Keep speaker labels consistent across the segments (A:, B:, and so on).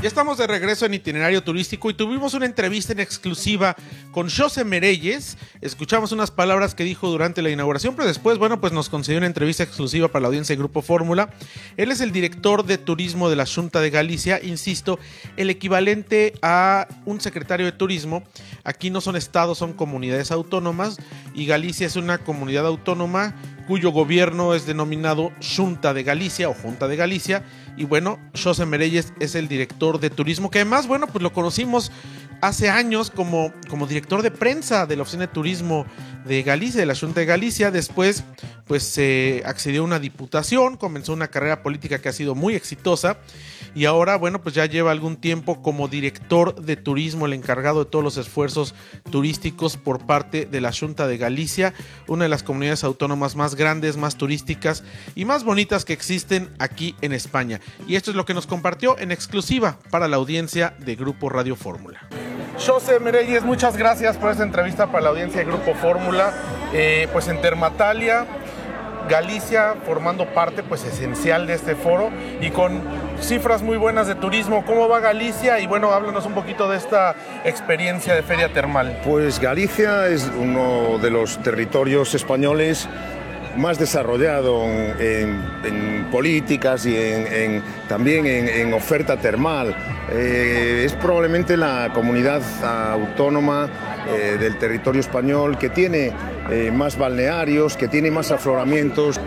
A: Ya estamos de regreso en Itinerario Turístico y tuvimos una entrevista en exclusiva con José Mereyes. Escuchamos unas palabras que dijo durante la inauguración, pero después, bueno, pues nos concedió una entrevista exclusiva para la audiencia de Grupo Fórmula. Él es el director de turismo de la Xunta de Galicia, insisto, el equivalente a un secretario de turismo. Aquí no son estados, son comunidades autónomas y Galicia es una comunidad autónoma cuyo gobierno es denominado Xunta de Galicia o Junta de Galicia. Y bueno, José Mereyes es el director de turismo, que además, bueno, pues lo conocimos hace años como director de prensa de la Oficina de Turismo de Galicia, de la Xunta de Galicia. Después, pues accedió a una diputación, comenzó una carrera política que ha sido muy exitosa. Y ahora, bueno, pues ya lleva algún tiempo como director de turismo, el encargado de todos los esfuerzos turísticos por parte de la Xunta de Galicia, una de las comunidades autónomas más grandes, más turísticas y más bonitas que existen aquí en España. Y esto es lo que nos compartió en exclusiva para la audiencia de Grupo Radio Fórmula. José Mereyes, muchas gracias por esta entrevista para la audiencia de Grupo Fórmula. Pues en Termatalia, Galicia formando parte pues esencial de este foro y con cifras muy buenas de turismo. ¿Cómo va Galicia? Y bueno, háblanos un poquito de esta experiencia de feria termal.
B: Pues Galicia es uno de los territorios españoles más desarrollado en políticas y también en oferta termal. Es probablemente la comunidad autónoma del territorio español que tiene más balnearios, que tiene más afloramientos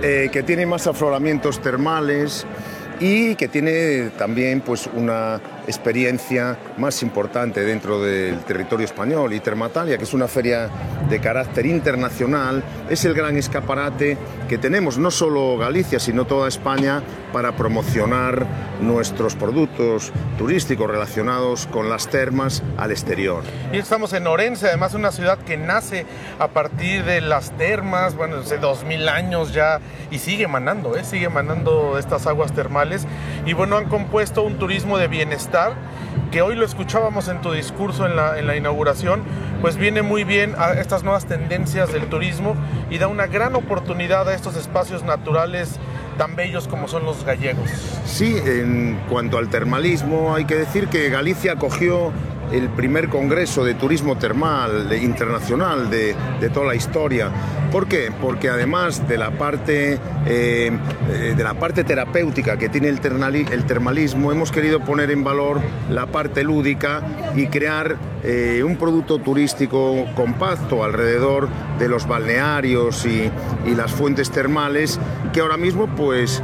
B: termales y que tiene también pues una experiencia más importante dentro del territorio español. Y Termatalia, que es una feria de carácter internacional, es el gran escaparate que tenemos, no solo Galicia, sino toda España, para promocionar nuestros productos turísticos relacionados con las termas al exterior.
A: Y estamos en Orense, además una ciudad que nace a partir de las termas, bueno, hace 2000 años ya, y sigue emanando estas aguas termales. Y bueno, han compuesto un turismo de bienestar que hoy lo escuchábamos en tu discurso en la inauguración, pues viene muy bien a estas nuevas tendencias del turismo y da una gran oportunidad a estos espacios naturales tan bellos como son los gallegos.
B: Sí, en cuanto al termalismo, hay que decir que Galicia acogió el primer congreso de turismo termal internacional de toda la historia. ¿Por qué? Porque además de la parte terapéutica que tiene el termalismo, hemos querido poner en valor la parte lúdica y crear un producto turístico compacto alrededor de los balnearios y las fuentes termales, que ahora mismo pues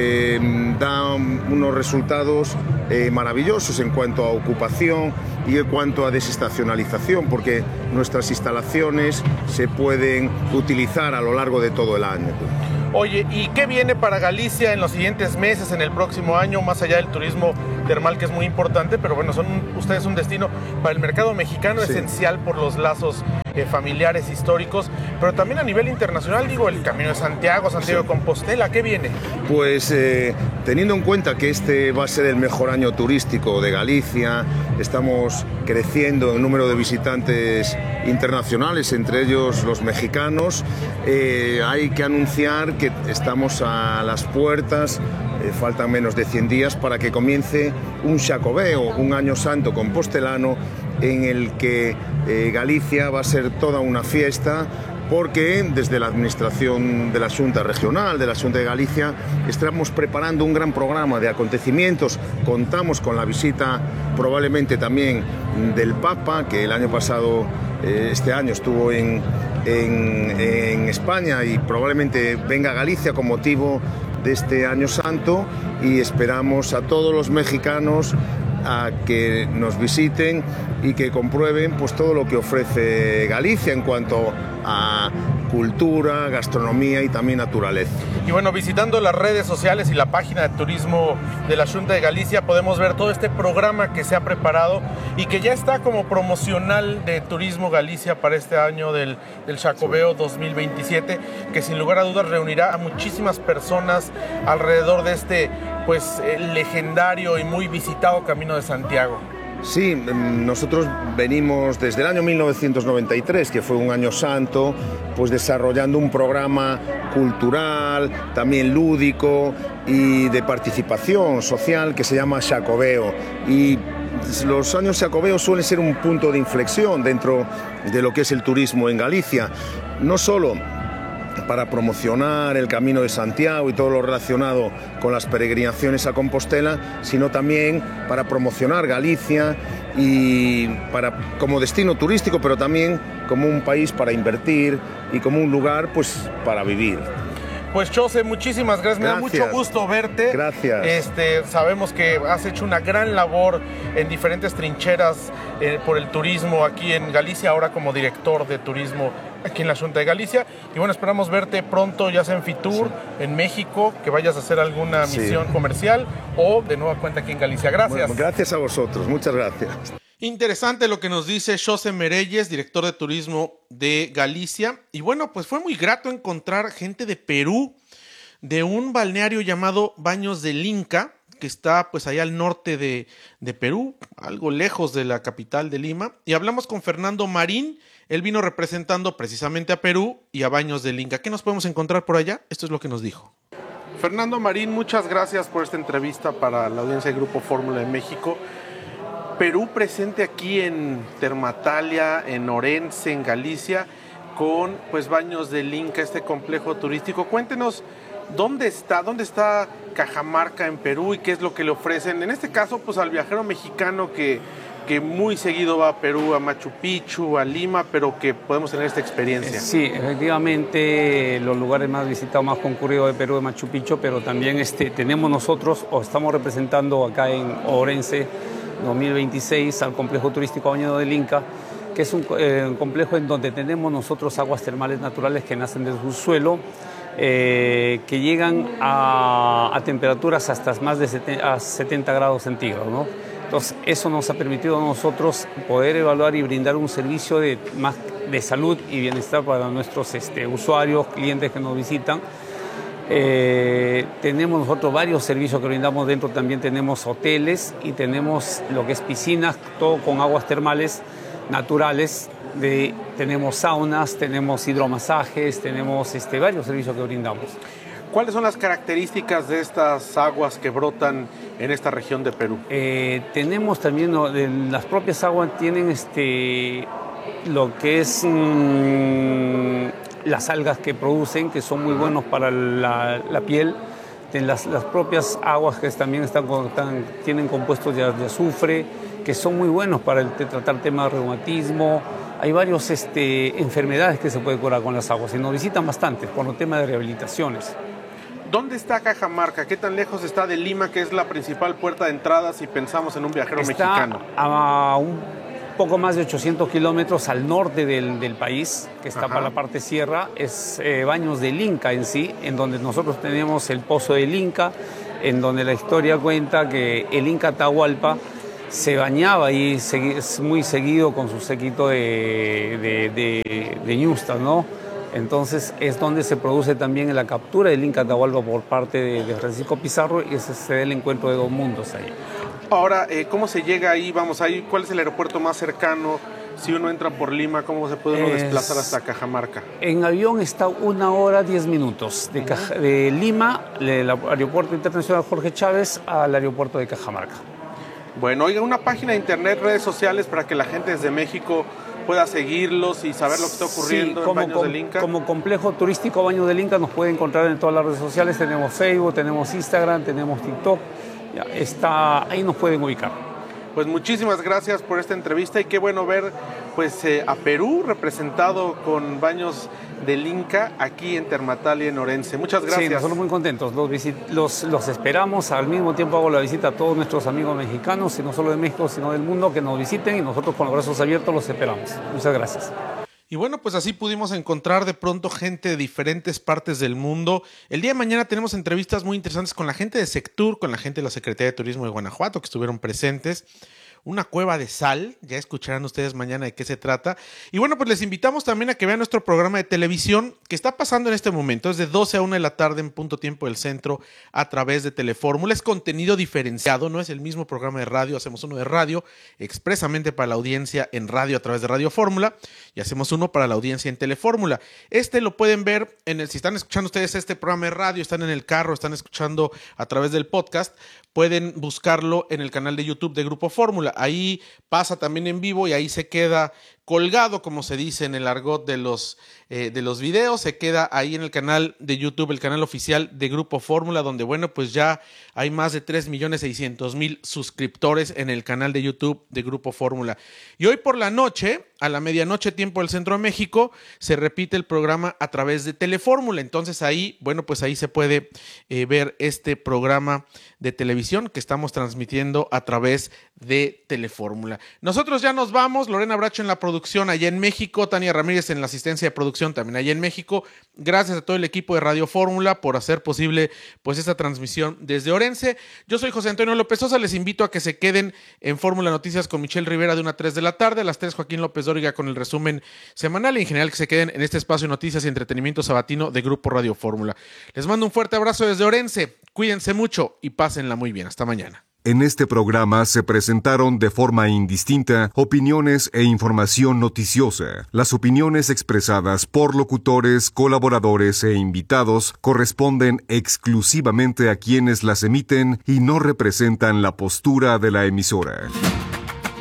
B: da unos resultados maravillosos en cuanto a ocupación y en cuanto a desestacionalización, porque nuestras instalaciones se pueden utilizar a lo largo de todo el año.
A: Oye, ¿y qué viene para Galicia en los siguientes meses, en el próximo año, más allá del turismo termal, que es muy importante, pero bueno, son ustedes un destino para el mercado mexicano, sí, esencial por los lazos familiares, históricos, pero también a nivel internacional, digo, el Camino de Santiago, Santiago de Compostela, ¿qué viene?
B: Pues teniendo en cuenta que este va a ser el mejor año turístico de Galicia, estamos creciendo en número de visitantes internacionales, entre ellos los mexicanos, hay que anunciar que estamos a las puertas, faltan menos de 100 días para que comience un Xacobeo, un año santo compostelano, en el que Galicia va a ser toda una fiesta, porque desde la administración de la Xunta Regional, de la Xunta de Galicia, estamos preparando un gran programa de acontecimientos. Contamos con la visita probablemente también del Papa, que el año pasado, este año estuvo en España y probablemente venga a Galicia con motivo de este año santo, y esperamos a todos los mexicanos a que nos visiten y que comprueben pues todo lo que ofrece Galicia en cuanto a cultura, gastronomía y también naturaleza.
A: Y bueno, visitando las redes sociales y la página de turismo de la Xunta de Galicia, podemos ver todo este programa que se ha preparado y que ya está como promocional de Turismo Galicia para este año del Xacobeo 2027, que sin lugar a dudas reunirá a muchísimas personas alrededor de este pues legendario y muy visitado Camino de Santiago.
B: Sí, nosotros venimos desde el año 1993, que fue un año santo, pues desarrollando un programa cultural, también lúdico y de participación social que se llama Xacobeo. Y los años Xacobeo suelen ser un punto de inflexión dentro de lo que es el turismo en Galicia, no solo para promocionar el Camino de Santiago y todo lo relacionado con las peregrinaciones a Compostela, sino también para promocionar Galicia y como destino turístico, pero también como un país para invertir y como un lugar pues para vivir.
A: Pues Xose, muchísimas gracias. Me da mucho gusto verte.
B: Gracias.
A: Sabemos que has hecho una gran labor en diferentes trincheras por el turismo aquí en Galicia, ahora como director de turismo aquí en la Xunta de Galicia. Y bueno, esperamos verte pronto, ya sea en Fitur, en México, que vayas a hacer alguna misión comercial o de nueva cuenta aquí en Galicia. Gracias.
B: Bueno, gracias a vosotros. Muchas gracias.
A: Interesante lo que nos dice Xose Mereyes, director de turismo de Galicia. Y bueno, pues fue muy grato encontrar gente de Perú, de un balneario llamado Baños del Inca, que está pues allá al norte de Perú, algo lejos de la capital de Lima. Y hablamos con Fernando Marín, él vino representando precisamente a Perú y a Baños del Inca. ¿Qué nos podemos encontrar por allá? Esto es lo que nos dijo. Fernando Marín, muchas gracias por esta entrevista para la audiencia del Grupo Fórmula de México. Perú presente aquí en Termatalia, en Orense, en Galicia, con pues Baños del Inca, este complejo turístico. Cuéntenos dónde está Cajamarca en Perú y qué es lo que le ofrecen, en este caso pues al viajero mexicano que muy seguido va a Perú, a Machu Picchu, a Lima, pero que podemos tener esta experiencia.
C: Sí, efectivamente los lugares más visitados, más concurridos de Perú es Machu Picchu, pero también tenemos nosotros, o estamos representando acá en Orense 2026 al complejo turístico Baños del Inca, que es un complejo en donde tenemos nosotros aguas termales naturales que nacen del subsuelo, que llegan a temperaturas hasta más de 70 grados centígrados, ¿no? Entonces, eso nos ha permitido a nosotros poder evaluar y brindar un servicio de salud y bienestar para nuestros usuarios, clientes que nos visitan. Tenemos nosotros varios servicios que brindamos dentro, también tenemos hoteles y tenemos lo que es piscinas, todo con aguas termales naturales, tenemos saunas, tenemos hidromasajes, tenemos varios servicios que brindamos.
A: ¿Cuáles son las características de estas aguas que brotan en esta región de Perú?
C: Tenemos también, las propias aguas tienen lo que es las algas que producen, que son muy buenos para la piel. Las propias aguas que también tienen compuestos de azufre, que son muy buenos para tratar temas de reumatismo. Hay varias enfermedades que se pueden curar con las aguas y nos visitan bastante por el tema de rehabilitaciones.
A: ¿Dónde está Cajamarca? ¿Qué tan lejos está de Lima, que es la principal puerta de entrada si pensamos en un viajero mexicano?
C: A un poco más de 800 kilómetros al norte del país, que está para la parte sierra, es Baños del Inca en sí, en donde nosotros tenemos el Pozo del Inca, en donde la historia cuenta que el Inca Atahualpa se bañaba ahí muy seguido con su séquito de ñustas, ¿no? Entonces es donde se produce también la captura del Inca Atahualpa por parte de Francisco Pizarro y ese se da el encuentro de dos mundos ahí.
A: Ahora, ¿cómo se llega ahí? Vamos ahí, ¿cuál es el aeropuerto más cercano? Si uno entra por Lima, ¿cómo se puede uno desplazar hasta Cajamarca?
C: En avión está 1 hora 10 minutos de Lima, del aeropuerto internacional Jorge Chávez, al aeropuerto de Cajamarca.
A: Bueno, oiga, una página de internet, redes sociales para que la gente desde México pueda seguirlos y saber lo que está ocurriendo en Baños del Inca.
C: Como complejo turístico Baños del Inca nos puede encontrar en todas las redes sociales. Tenemos Facebook, tenemos Instagram, tenemos TikTok. Ahí nos pueden ubicar.
A: Pues muchísimas gracias por esta entrevista y qué bueno ver pues a Perú representado con Baños del Inca aquí en Termatalia, en Orense. Muchas gracias.
C: Sí, nosotros muy contentos. Los esperamos. Al mismo tiempo hago la visita a todos nuestros amigos mexicanos, y no solo de México, sino del mundo, que nos visiten, y nosotros con los brazos abiertos los esperamos. Muchas gracias.
A: Y bueno, pues así pudimos encontrar de pronto gente de diferentes partes del mundo. El día de mañana tenemos entrevistas muy interesantes con la gente de Sectur, con la gente de la Secretaría de Turismo de Guanajuato, que estuvieron presentes. una cueva de sal. Ya escucharán ustedes mañana de qué se trata. Y bueno, pues les invitamos también a que vean nuestro programa de televisión que está pasando en este momento. Es de 12 a 1 de la tarde en punto tiempo del centro a través de Telefórmula. Es contenido diferenciado, no es el mismo programa de radio. Hacemos uno de radio expresamente para la audiencia en radio a través de Radio Fórmula y hacemos uno para la audiencia en Telefórmula. Lo pueden ver si están escuchando ustedes este programa de radio, están en el carro, están escuchando a través del podcast, pueden buscarlo en el canal de YouTube de Grupo Fórmula. Ahí pasa también en vivo y ahí se queda colgado, como se dice en el argot de los videos, se queda ahí en el canal de YouTube, el canal oficial de Grupo Fórmula, donde bueno, pues ya hay más de 3.600.000 suscriptores en el canal de YouTube de Grupo Fórmula. Y hoy por la noche, a la medianoche tiempo del Centro de México, se repite el programa a través de Telefórmula. Entonces ahí, bueno, pues ahí se puede ver este programa de televisión que estamos transmitiendo a través de Telefórmula. Nosotros ya nos vamos, Lorena Bracho en la producción allá en México, Tania Ramírez en la asistencia de producción también allá en México. Gracias a todo el equipo de Radio Fórmula por hacer posible pues esta transmisión desde Orense. Yo soy José Antonio López Sosa, les invito a que se queden en Fórmula Noticias con Michelle Rivera de 1 a 3 de la tarde, a las 3 Joaquín López Dóriga con el resumen semanal y en general que se queden en este espacio de noticias y entretenimiento sabatino de Grupo Radio Fórmula. Les mando un fuerte abrazo desde Orense, cuídense mucho y pásenla muy bien. Hasta mañana.
D: En este programa se presentaron de forma indistinta opiniones e información noticiosa. Las opiniones expresadas por locutores, colaboradores e invitados corresponden exclusivamente a quienes las emiten y no representan la postura de la emisora.